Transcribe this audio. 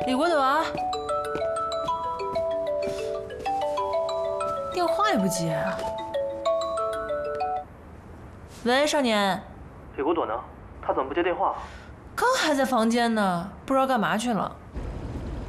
李国德啊，电话也不接啊。喂，少年。 李国德呢？他怎么不接电话？ 刚还在房间呢，不知道干嘛去了。